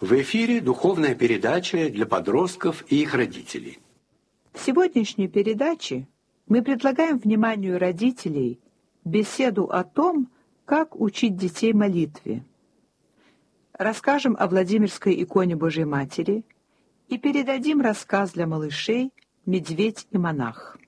В эфире духовная передача для подростков и их родителей. В сегодняшней передаче мы предлагаем вниманию родителей беседу о том, как учить детей молитве. Расскажем о Владимирской иконе Божьей Матери и передадим рассказ для малышей «Медведь и монах».